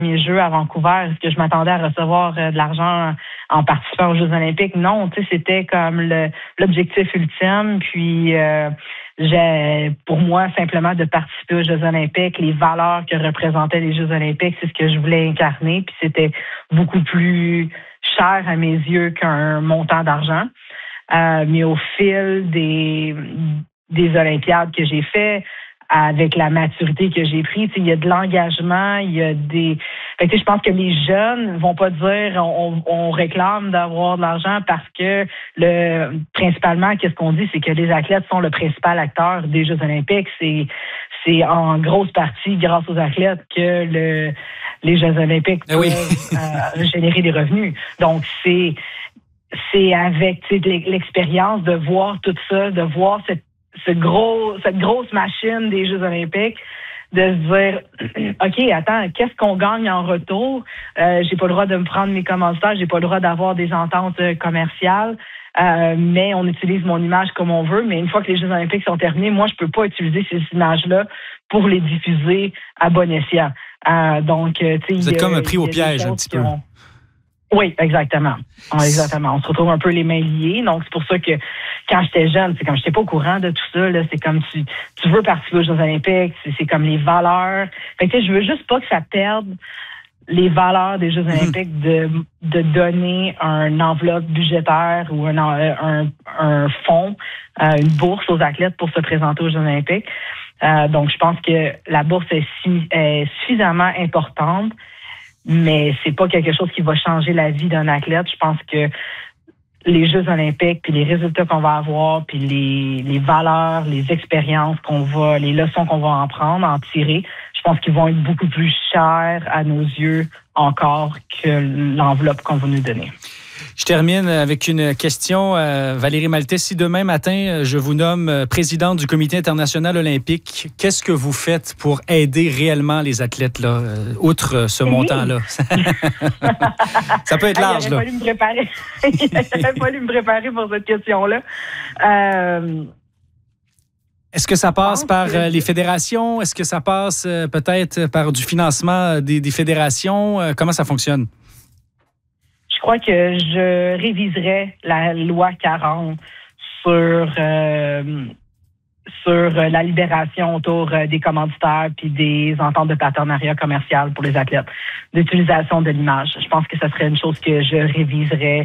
Jeux à Vancouver, est-ce que je m'attendais à recevoir de l'argent en participant aux Jeux olympiques? Non, tu sais, c'était comme l'objectif ultime. Puis, pour moi, simplement de participer aux Jeux olympiques, les valeurs que représentaient les Jeux olympiques, c'est ce que je voulais incarner. Puis, c'était beaucoup plus cher à mes yeux qu'un montant d'argent. Mais au fil des Olympiades que j'ai fait, avec la maturité que j'ai prise, il y a de l'engagement, il y a des... Fait que, je pense que les jeunes vont pas dire on réclame d'avoir de l'argent parce que principalement, qu'est-ce qu'on dit, c'est que les athlètes sont le principal acteur des Jeux olympiques. C'est en grosse partie grâce aux athlètes que les Jeux olympiques peuvent générer des revenus. Donc, c'est avec l'expérience de voir tout ça, de voir cette grosse machine des Jeux olympiques, de se dire, OK, attends, qu'est-ce qu'on gagne en retour? J'ai pas le droit de me prendre mes commanditaires, j'ai pas le droit d'avoir des ententes commerciales, mais on utilise mon image comme on veut. Mais une fois que les Jeux olympiques sont terminés, moi, je peux pas utiliser ces images-là pour les diffuser à bon escient. Donc, vous êtes comme pris au piège un petit peu. Oui, exactement. Exactement. On se retrouve un peu les mains liées. Donc, c'est pour ça que quand j'étais jeune, c'est comme j'étais pas au courant de tout ça. Là, c'est comme tu veux participer aux Jeux olympiques, c'est comme les valeurs. Fait que je veux juste pas que ça perde les valeurs des Jeux olympiques de donner une enveloppe budgétaire ou un fonds, une bourse aux athlètes pour se présenter aux Jeux olympiques. Donc, je pense que la bourse est suffisamment importante. Mais c'est pas quelque chose qui va changer la vie d'un athlète. Je pense que les Jeux olympiques, puis les résultats qu'on va avoir, puis les valeurs, les expériences les leçons qu'on va en tirer, je pense qu'ils vont être beaucoup plus chers à nos yeux encore que l'enveloppe qu'on va nous donner. Je termine avec une question. Valérie Maltais, si demain matin, je vous nomme présidente du Comité international olympique, qu'est-ce que vous faites pour aider réellement les athlètes, là, outre ce montant-là? Ça peut être large, là. Il aurait fallu me préparer pour cette question-là. Est-ce que ça passe par les fédérations? Est-ce que ça passe peut-être par du financement des fédérations? Comment ça fonctionne? Je crois que je réviserai la loi 40 sur la libération autour des commanditaires puis des ententes de partenariat commercial pour les athlètes, d'utilisation de l'image. Je pense que ce serait une chose que je réviserais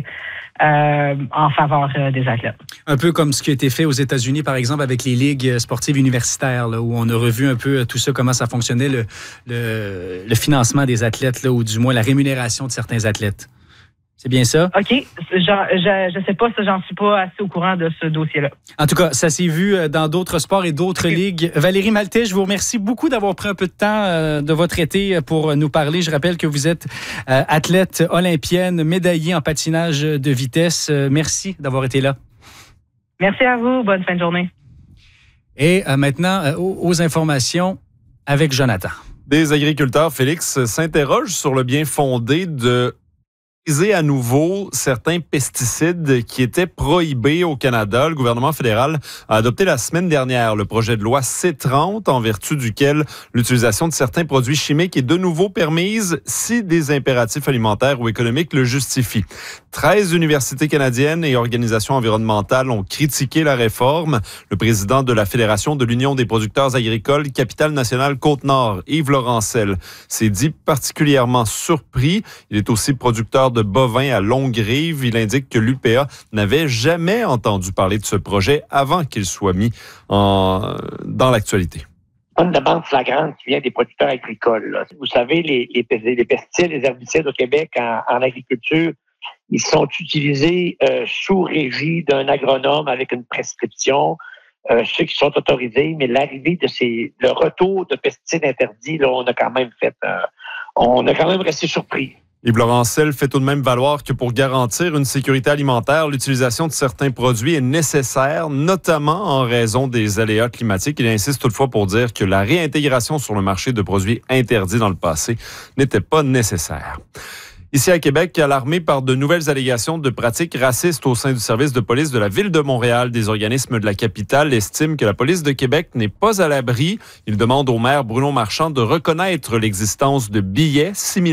en faveur des athlètes. Un peu comme ce qui a été fait aux États-Unis, par exemple, avec les ligues sportives universitaires, là, où on a revu un peu tout ça, comment ça fonctionnait, le financement des athlètes, là, ou du moins la rémunération de certains athlètes. C'est bien ça? OK. Je sais pas, j'en suis pas assez au courant de ce dossier-là. En tout cas, ça s'est vu dans d'autres sports et d'autres ligues. Valérie Maltais, je vous remercie beaucoup d'avoir pris un peu de temps de votre été pour nous parler. Je rappelle que vous êtes athlète olympienne, médaillée en patinage de vitesse. Merci d'avoir été là. Merci à vous. Bonne fin de journée. Et maintenant, aux informations avec Jonathan. Des agriculteurs, Félix, s'interrogent sur le bien fondé de à nouveau certains pesticides qui étaient prohibés au Canada. Le gouvernement fédéral a adopté la semaine dernière le projet de loi C-30 en vertu duquel l'utilisation de certains produits chimiques est de nouveau permise si des impératifs alimentaires ou économiques le justifient. 13 universités canadiennes et organisations environnementales ont critiqué la réforme. Le président de la Fédération de l'Union des producteurs agricoles Capitale nationale Côte-Nord, Yves Laurencel, s'est dit particulièrement surpris. Il est aussi producteur de bovins à Longue-Rive. Il indique que l'UPA n'avait jamais entendu parler de ce projet avant qu'il soit mis dans l'actualité. Une demande flagrante qui vient des producteurs agricoles. Là. Vous savez, les pesticides, les herbicides au Québec en agriculture, ils sont utilisés sous régie d'un agronome avec une prescription, ceux qui sont autorisés, mais l'arrivée le retour de pesticides interdits, là, on a quand même resté surpris. Yves Laurencel fait tout de même valoir que pour garantir une sécurité alimentaire, l'utilisation de certains produits est nécessaire, notamment en raison des aléas climatiques. Il insiste toutefois pour dire que la réintégration sur le marché de produits interdits dans le passé n'était pas nécessaire. Ici à Québec, alarmé par de nouvelles allégations de pratiques racistes au sein du service de police de la Ville de Montréal, des organismes de la capitale estiment que la police de Québec n'est pas à l'abri. Ils demandent au maire Bruno Marchand de reconnaître l'existence de billets similaires